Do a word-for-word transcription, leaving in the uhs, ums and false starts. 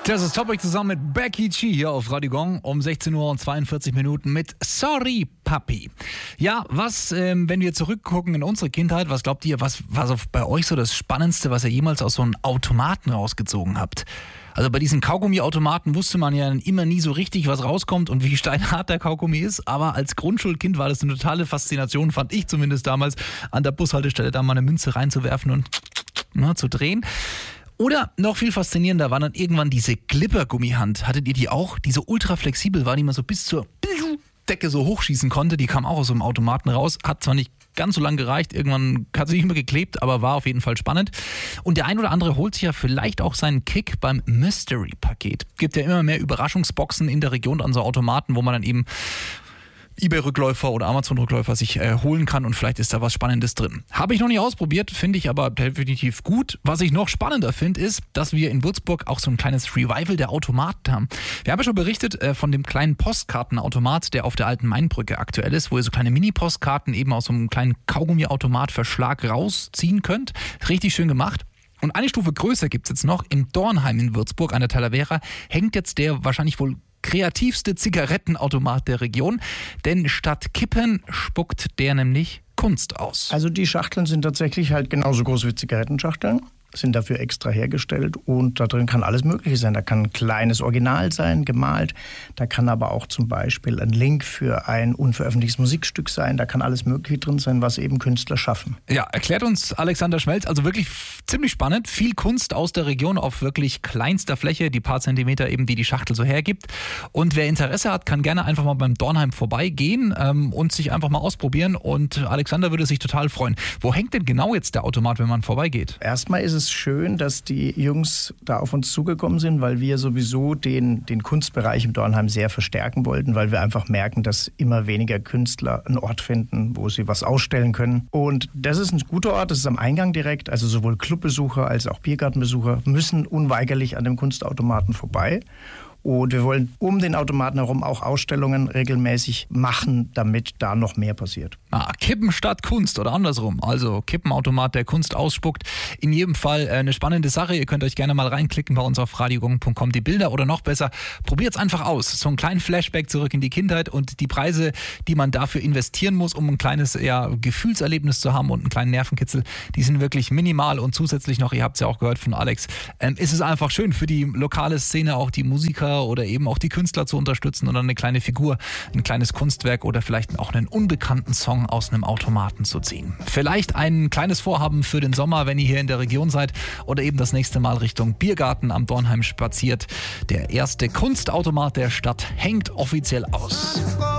Das ist Topic zusammen mit Becky G hier auf Radio Gong um sechzehn Uhr und zweiundvierzig Minuten mit Sorry Papi. Ja, was, ähm, wenn wir zurückgucken in unsere Kindheit, was glaubt ihr, was war so bei euch so das Spannendste, was ihr jemals aus so einem Automaten rausgezogen habt? Also bei diesen Kaugummi-Automaten wusste man ja immer nie so richtig, was rauskommt und wie steinhart der Kaugummi ist. Aber als Grundschulkind war das eine totale Faszination, fand ich zumindest damals, an der Bushaltestelle da mal eine Münze reinzuwerfen und na, zu drehen. Oder noch viel faszinierender war dann irgendwann diese Glippergummihand. Hattet ihr die auch? Die so ultra flexibel war, die man so bis zur Decke so hochschießen konnte. Die kam auch aus so einem Automaten raus. Hat zwar nicht ganz so lang gereicht, irgendwann hat sie nicht mehr geklebt, aber war auf jeden Fall spannend. Und der ein oder andere holt sich ja vielleicht auch seinen Kick beim Mystery-Paket. Gibt ja immer mehr Überraschungsboxen in der Region an so Automaten, wo man dann eben eBay-Rückläufer oder Amazon-Rückläufer sich äh, holen kann und vielleicht ist da was Spannendes drin. Habe ich noch nicht ausprobiert, finde ich aber definitiv gut. Was ich noch spannender finde, ist, dass wir in Würzburg auch so ein kleines Revival der Automaten haben. Wir haben ja schon berichtet äh, von dem kleinen Postkartenautomat, der auf der alten Mainbrücke aktuell ist, wo ihr so kleine Mini-Postkarten eben aus so einem kleinen Kaugummi-Automat-Verschlag rausziehen könnt. Richtig schön gemacht. Und eine Stufe größer gibt es jetzt noch. Im Dornheim in Würzburg an der Talavera hängt jetzt der wahrscheinlich wohl kreativste Zigarettenautomat der Region, denn statt Kippen spuckt der nämlich Kunst aus. Also die Schachteln sind tatsächlich halt genauso groß wie Zigarettenschachteln, sind dafür extra hergestellt und da drin kann alles Mögliche sein. Da kann ein kleines Original sein, gemalt, da kann aber auch zum Beispiel ein Link für ein unveröffentlichtes Musikstück sein, da kann alles Mögliche drin sein, was eben Künstler schaffen. Ja, erklärt uns Alexander Schmelz, also wirklich ziemlich spannend, viel Kunst aus der Region auf wirklich kleinster Fläche, die paar Zentimeter eben, die die Schachtel so hergibt. Und wer Interesse hat, kann gerne einfach mal beim Dornheim vorbeigehen ähm, und sich einfach mal ausprobieren und Alexander würde sich total freuen. Wo hängt denn genau jetzt der Automat, wenn man vorbeigeht? Erstmal ist es schön, dass die Jungs da auf uns zugekommen sind, weil wir sowieso den, den Kunstbereich im Dornheim sehr verstärken wollten, weil wir einfach merken, dass immer weniger Künstler einen Ort finden, wo sie was ausstellen können. Und das ist ein guter Ort, das ist am Eingang direkt, also sowohl Clubbesucher als auch Biergartenbesucher müssen unweigerlich an dem Kunstautomaten vorbei. Und wir wollen um den Automaten herum auch Ausstellungen regelmäßig machen, damit da noch mehr passiert. Ah, Kippen statt Kunst oder andersrum. Also Kippenautomat, der Kunst ausspuckt. In jedem Fall eine spannende Sache. Ihr könnt euch gerne mal reinklicken bei uns auf radiogong punkt com die Bilder oder noch besser, probiert es einfach aus. So einen kleinen Flashback zurück in die Kindheit und die Preise, die man dafür investieren muss, um ein kleines ja, Gefühlserlebnis zu haben und einen kleinen Nervenkitzel, die sind wirklich minimal und zusätzlich noch, ihr habt es ja auch gehört von Alex, ähm, ist es einfach schön für die lokale Szene, auch die Musiker oder eben auch die Künstler zu unterstützen oder eine kleine Figur, ein kleines Kunstwerk oder vielleicht auch einen unbekannten Song aus einem Automaten zu ziehen. Vielleicht ein kleines Vorhaben für den Sommer, wenn ihr hier in der Region seid oder eben das nächste Mal Richtung Biergarten am Dornheim spaziert. Der erste Kunstautomat der Stadt hängt offiziell aus.